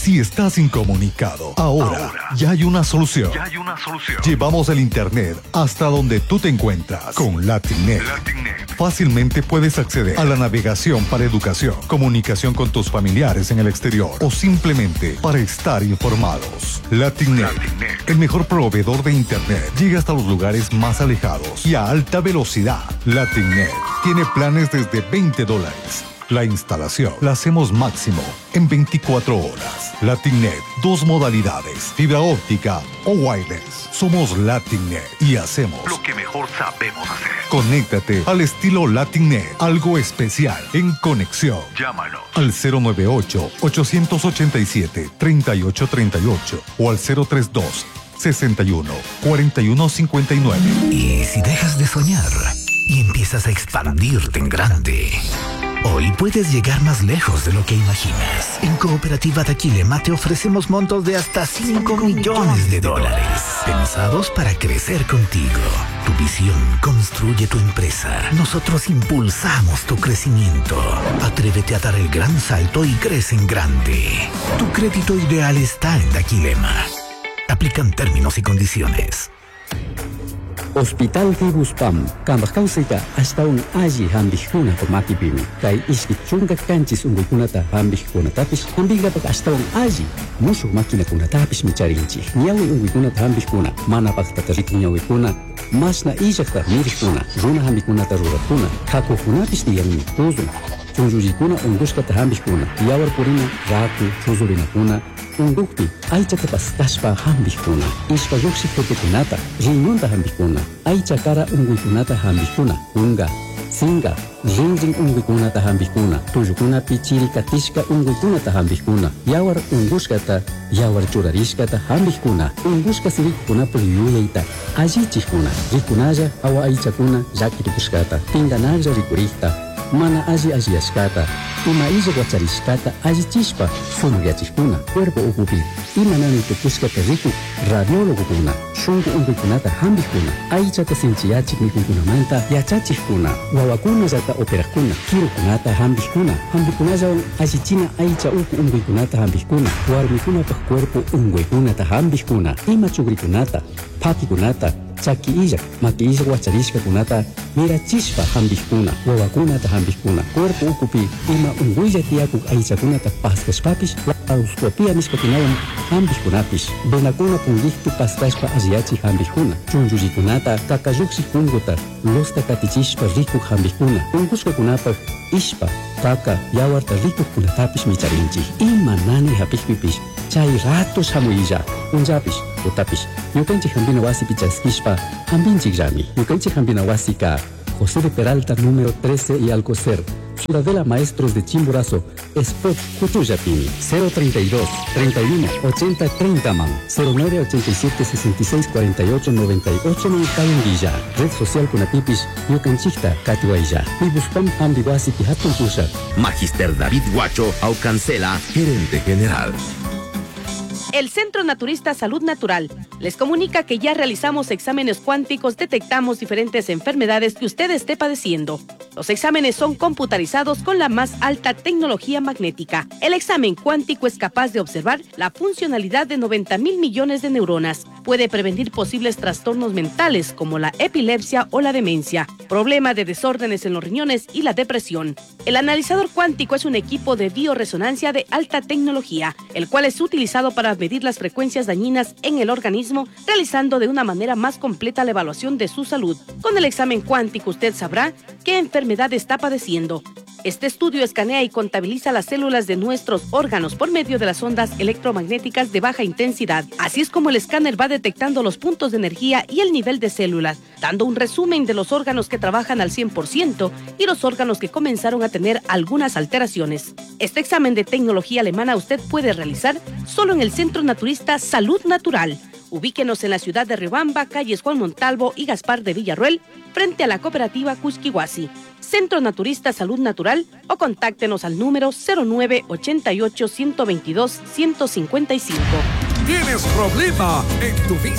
Si estás incomunicado, ahora ya hay una solución. Llevamos el internet hasta donde tú te encuentras con Latinnet. Fácilmente puedes acceder a la navegación para educación, comunicación con tus familiares en el exterior o simplemente para estar informados. Latinnet, el mejor proveedor de internet, llega hasta los lugares más alejados y a alta velocidad. Latinnet tiene planes desde $20. La instalación la hacemos máximo en 24 horas. Latinnet, 2 modalidades, fibra óptica o wireless. Somos Latinnet y hacemos lo que mejor sabemos hacer. Conéctate al estilo Latinnet, algo especial en conexión. Llámanos al 098-887-3838 o al 032-61-4159. ¿Y si dejas de soñar y empiezas a expandirte en grande? Hoy puedes llegar más lejos de lo que imaginas. En Cooperativa Daquilema te ofrecemos montos de hasta $5 millones, pensados para crecer contigo. Tu visión construye tu empresa. Nosotros impulsamos tu crecimiento. Atrévete a dar el gran salto y crece en grande. Tu crédito ideal está en Daquilema. Aplican términos y condiciones. Hospital Tibuspam, Kambakausika, hasta un aji hambijuna por matipimi. Kai iskichunga kanchis ungukunata hambijuna tapis, hambiga hasta un aji. Musu máquina kuna tapis micharinchi. Niawi ungukunata hambijuna, mana paktatariku niawikuna. Masna ijakta mirikuna, runa hambikunata rurakuna. Kako kunapis diyan tuzun. Chunjujikuna unguskata hambijuna. Yawar purina, raku, chuzurinakuna. Ungukti, aichata pastashpa hambijuna. Ishpa yuksikotekunata, riñonta hambijuna. Aichakara unguikunata hambijuna. Unga, singa, rinrin unguikunata hambijuna. Tuyukuna pichiri katishka unguikunata hambijuna. Yawar unguskata, yawar churarishkata hambijuna. Unguska sirikuna puyuyaita. Ajichikuna, rikunaya awa aichakuna yakitukuskata. Tinganaya rikurikta. Mana aji ashkata, ima ija guacharishkata aji chispa, sumuyachikuna, cuerpo ukupil, ima nani tukuskata riku, radiólogo kuna, shungu unguikunata hambikuna, aichata sinchiyachik mikunkunamanta, yachachikuna, wawakuna zata operakuna, kirukunata hambikuna, hambikunaya ajichina aicha uku unguikunata hambikuna, warmikunata cuerpo unguikunata hambikuna, ima chugrikunata, pakikunata, chaki ijak, maki ijak guacharishka kunata, mira chispa hambikuna, wawakunata hambikuna, cuerpo ukupi, ima unguilla tiakuk aichakunata paskashpapish, lauscopia nishpakinawan hambikunapish, benakuna pungiktu paskashpa aziachi hambikuna, chunjujikunata, kakayuksi kunguta, losta katichishpa rikuk hambikuna, unguska kunapak, ishpa, kaka, yawarta rikuk kunatapish micharinchi, ima nani hapikpipish, chay ratos hamuilla, unjapish, utapish, yukanchik hambina wasi pichaskishpa, hambinchik rami, yukanchik hambina wasi ka, José de Peralta número 13 y Alcocer, Ciudadela Maestros de Chimborazo, Spot Cutuyapini, 032 31 80 30 man, 09 87 66 48 98 Cayanguilla, Red Social Kunatipish, Yucanchicta, Catuaya, Ibuspam Ambiguasi Pihatun Pusha. Magister David Guacho, Aucancela, Gerente General. El Centro Naturista Salud Natural les comunica que ya realizamos exámenes cuánticos, detectamos diferentes enfermedades que usted esté padeciendo. Los exámenes son computarizados con la más alta tecnología magnética. El examen cuántico es capaz de observar la funcionalidad de 90,000 millones de neuronas. Puede prevenir posibles trastornos mentales como la epilepsia o la demencia, problema de desórdenes en los riñones y la depresión. El analizador cuántico es un equipo de bioresonancia de alta tecnología, el cual es utilizado para medir las frecuencias dañinas en el organismo, realizando de una manera más completa la evaluación de su salud. Con el examen cuántico usted sabrá qué enfermedad está padeciendo. Este estudio escanea y contabiliza las células de nuestros órganos por medio de las ondas electromagnéticas de baja intensidad. Así es como el escáner va detectando los puntos de energía y el nivel de células, dando un resumen de los órganos que trabajan al 100% y los órganos que comenzaron a tener algunas alteraciones. Este examen de tecnología alemana usted puede realizar solo en el Centro Naturista Salud Natural. Ubíquenos en la ciudad de Riobamba, calles Juan Montalvo y Gaspar de Villarroel, frente a la cooperativa Cusquihuasi. Centro Naturista Salud Natural o contáctenos al número 09 88 122 155. ¿Tienes problema en tu vista?